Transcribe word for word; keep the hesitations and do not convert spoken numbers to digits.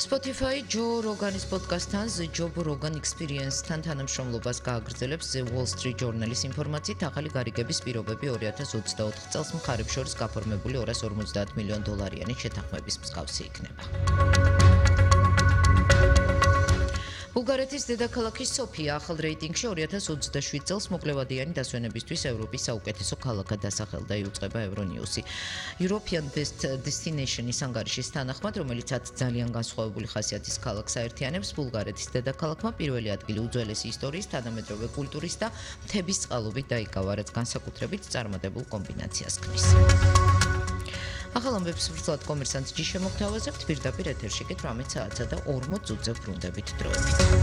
Spotify ჯო როგანის პოდკასტთან The Joe Rogan Experience-თან თანამშრომლობას გააგრძელებს The Wall Street Journal-ის ინფორმაციით, ახალი გარიგების პირობები ორი ათას ოცდაოთხ წელს მხარებს შორის გაფორმებული ორას ორმოცდაათ მილიონ დოლარიანი შეთანხმების მსგავსი იქნება. ბულგარეთის დედაქალაქი სოფია ახალ რეიტინგში ორი ათას ოცდაშვიდ წელს მოკლევადიანი დასვენებისთვის ევროპის საუკეთესო ქალაქად დასახელდა, იუწყება Euronews-ი. European Best Destination-ის ანგარიშის თანახმად, რომელიც ათ ძალიან განსხვავებული ხასიათის ქალაქს აერთიანებს, ბულგარეთის დედაქალაქმა პირველი ადგილი უძველესი ისტორიის, თანამედროვე კულტურის და მთების წყალობით დაიკავა, რაც განსაკუთრებით წარმატებულ კომბინაციას ქმნის. ახალ ამბებს ვრცლად კომერსანტ ჯი შემოგთავაზებთ, პირდაპირ ეთერში კი თვრამეტ საათსა და ორმოც წუთზე ბრუნდებით დროებით.